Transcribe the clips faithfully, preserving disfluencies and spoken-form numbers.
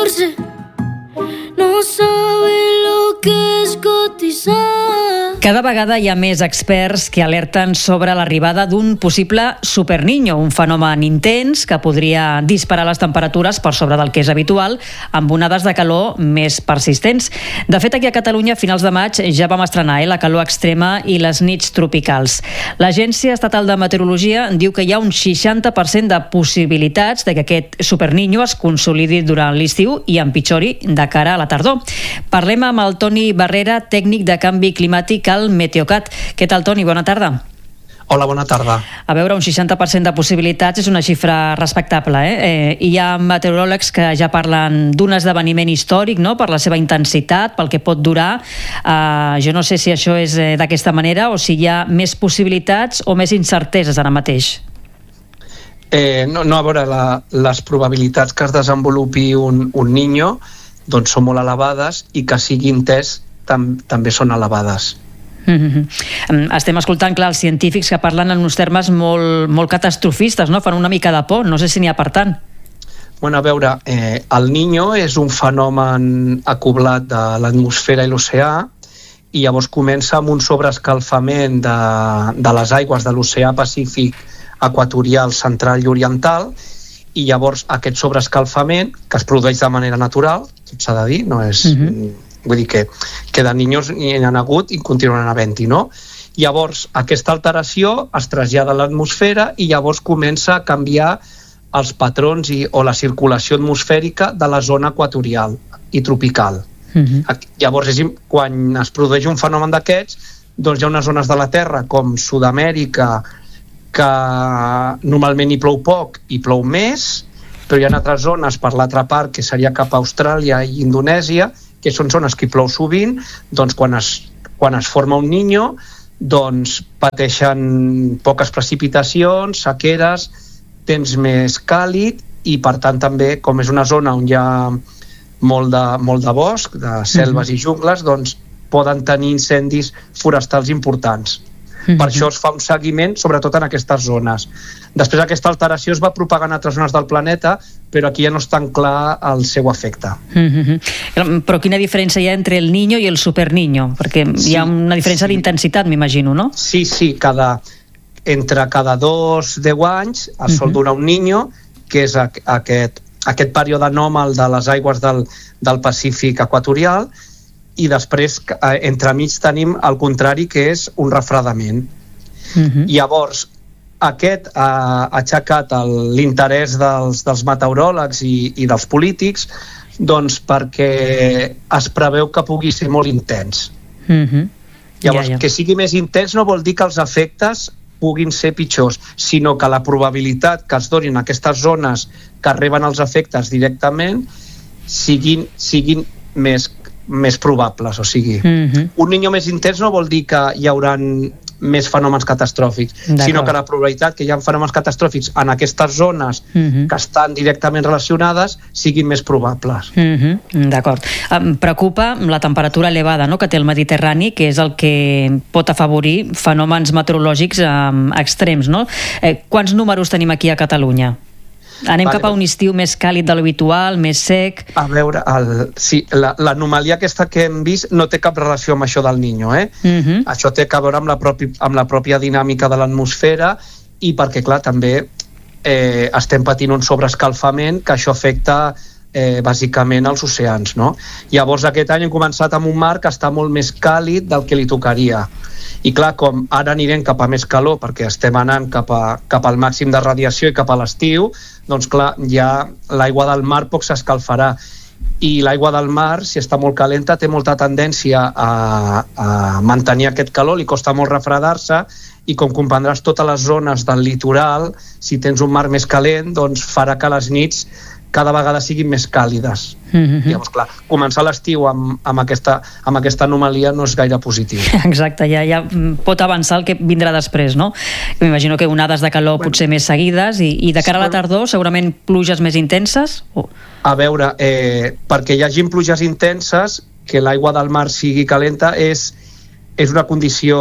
catorce no sabe lo que es cotizar. Cada vegada hi ha més experts que alerten sobre l'arribada d'un possible superniño, un fenomen intens que podria disparar les temperatures per sobre del que és habitual, amb onades de calor més persistents. De fet, aquí a Catalunya, a finals de maig, ja vam estrenar eh, la calor extrema i les nits tropicals. L'Agència Estatal de Meteorologia diu que hi ha un seixanta per cent de possibilitats de que aquest superniño es consolidi durant l'estiu i empitjori de cara a la tardor. Parlem amb el Toni Barrera, tècnic de canvi climàtic al Meteocat. Què tal, Toni? Bona tarda. Hola, bona tarda. A veure, un seixanta per cent de possibilitats és una xifra respectable. Eh? Eh, hi ha meteoròlegs que ja parlen d'un esdeveniment històric, no?, per la seva intensitat, pel que pot durar. Eh, jo no sé si això és eh, d'aquesta manera o si hi ha més possibilitats o més incerteses ara mateix. Eh, no, no, a veure, la, les probabilitats que es desenvolupi un, un niño doncs són molt elevades i que sigui intès tam, també són elevades. Mm-hmm. Estem escoltant, clar, els científics que parlen en uns termes molt, molt catastrofistes, no? Fan una mica de por, no sé si n'hi ha per tant. Bueno, a veure, eh, el Niño és un fenomen acoblat de l'atmosfera i l'oceà i llavors comença amb un sobreescalfament de, de les aigües de l'oceà Pacífic equatorial, central i oriental, i llavors aquest sobreescalfament, que es produeix de manera natural, tot s'ha de dir, no és... Mm-hmm. Vull dir que, que de niños n'hi ha hagut i continuen havent-hi, no? Llavors, aquesta alteració es trasllada a l'atmosfera i llavors comença a canviar els patrons i, o la circulació atmosfèrica de la zona equatorial i tropical. Mm-hmm. Llavors, és, quan es produeix un fenomen d'aquests, doncs hi ha unes zones de la Terra, com Sud-amèrica, que normalment hi plou poc i plou més, però hi ha altres zones per l'altra part, que seria cap a Austràlia i Indonèsia, que són zones que hi plou sovint, doncs quan es, quan es forma un niño, doncs pateixen poques precipitacions, sequeres, temps més càlid i per tant també, com és una zona on hi ha molt de, molt de bosc, de selves mm-hmm. i jungles, doncs poden tenir incendis forestals importants. Mm-hmm. Per això es fa un seguiment, sobretot en aquestes zones. Després aquesta alteració es va propagar en altres zones del planeta, però aquí ja no és tan clar el seu efecte. Mm-hmm. Però quina diferència hi ha entre el niño i el superniño? Perquè sí, hi ha una diferència sí. d'intensitat, m'imagino, no? Sí, sí, cada, entre cada dos, deu anys es mm-hmm. sol donar un niño, que és aquest, aquest període anòmal de les aigües del, del Pacífic equatorial, i després entremig tenim el contrari, que és un refredament. Mm-hmm. Llavors, aquest ha aixecat el, l'interès dels, dels meteoròlegs i, i dels polítics, doncs perquè es preveu que pugui ser molt intens. Mm-hmm. Llavors, ja, ja. que sigui més intens no vol dir que els efectes puguin ser pitjors, sinó que la probabilitat que es donin aquestes zones que reben els efectes directament siguin, siguin més més probables, o sigui, mm-hmm. un niño més intens no vol dir que hi haurà més fenòmens catastròfics, D'acord. sinó que la probabilitat que hi ha fenòmens catastròfics en aquestes zones mm-hmm. que estan directament relacionades siguin més probables. Mm-hmm. D'acord. Em preocupa la temperatura elevada, no?, que té el Mediterrani, que és el que pot afavorir fenòmens meteorològics eh, extrems, no? Eh, quants números tenim aquí a Catalunya? Anem vale. cap a un estiu més càlid de l'habitual, més sec... A veure, el, sí, la, l'anomalia aquesta que hem vist no té cap relació amb això del Niño, eh? Uh-huh. Això té a veure amb la, propi, amb la pròpia dinàmica de l'atmosfera i perquè, clar, també eh, estem patint un sobreescalfament que això afecta eh, bàsicament als oceans, no? Llavors, aquest any hem començat amb un mar que està molt més càlid del que li tocaria. I clar, com ara anirem cap a més calor perquè estem anant cap, a, cap al màxim de radiació i cap a l'estiu, doncs clar, ja l'aigua del mar poc s'escalfarà. I l'aigua del mar, si està molt calenta, té molta tendència a, a mantenir aquest calor, li costa molt refredar-se, i com comprendràs, totes les zones del litoral, si tens un mar més calent, doncs farà que les nits cada vegada siguin més càlides. Mm-hmm. Llavors, clar, començar l'estiu amb, amb, aquesta, amb aquesta anomalia no és gaire positiu. Exacte, ja, ja pot avançar el que vindrà després, no? M'imagino que onades de calor bueno, potser més seguides i, i de cara a la tardor segurament pluges més intenses? O... A veure, eh, perquè hi hagi pluges intenses, que l'aigua del mar sigui calenta és és una condició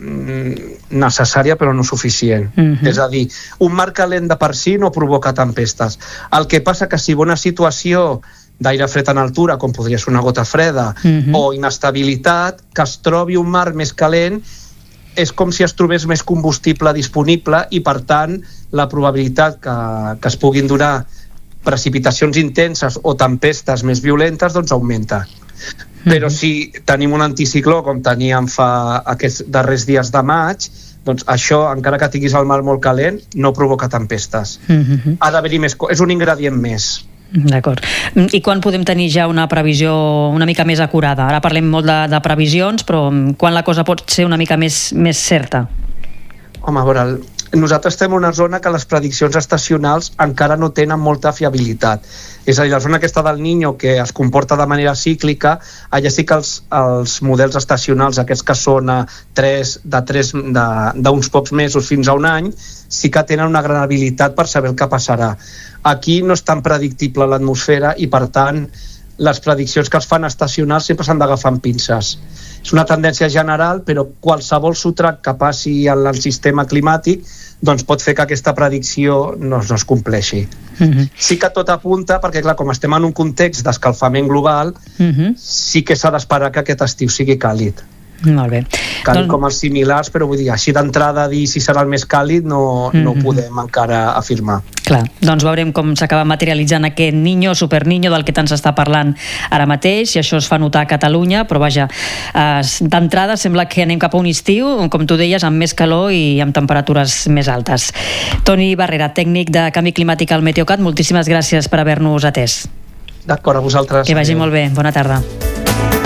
necessària però no suficient. Mm-hmm. És a dir, un mar calent de per si no provoca tempestes. El que passa que si una situació d'aire fred en altura, com podria ser una gota freda, uh-huh. o inestabilitat, que es trobi un mar més calent és com si es trobés més combustible disponible i, per tant, la probabilitat que, que es puguin donar precipitacions intenses o tempestes més violentes doncs augmenta. Però si tenim un anticicló com teníem fa aquests darrers dies de maig, doncs això, encara que tinguis el mar molt calent, no provoca tempestes. Uh-huh. Ha d'haver-hi més... És un ingredient més. D'acord. I quan podem tenir ja una previsió una mica més acurada? Ara parlem molt de, de previsions, però quan la cosa pot ser una mica més, més certa? Home, a veure, nosaltres estem en una zona que les prediccions estacionals encara no tenen molta fiabilitat. És a dir, la zona aquesta del Niño, que es comporta de manera cíclica, allà sí que els, els models estacionals, aquests que són a tres, de tres, d'uns pocs mesos fins a un any, sí que tenen una gran habilitat per saber el que passarà. Aquí no és tan predictible l'atmosfera i, per tant, les prediccions que es fan estacionals sempre s'han d'agafar amb pinces. És una tendència general, però qualsevol sotrac que passi en el sistema climàtic doncs pot fer que aquesta predicció no, no es compleixi. Uh-huh. Sí que tot apunta, perquè clar, com estem en un context d'escalfament global, uh-huh. sí que s'ha d'esperar que aquest estiu sigui càlid. Molt bé. Càlid doncs... com els similars, però vull dir, així d'entrada dir si serà el més càlid no, uh-huh. no podem encara afirmar. Clar, doncs veurem com s'acaba materialitzant aquest Niño, Superniño, del que tant s'està parlant ara mateix, i això es fa notar a Catalunya, però vaja, eh, d'entrada sembla que anem cap a un estiu, com tu deies, amb més calor i amb temperatures més altes. Toni Barrera, tècnic de Canvi Climàtic al Meteocat, moltíssimes gràcies per haver-nos atès. D'acord, a vosaltres. Que vagi molt bé, bona tarda.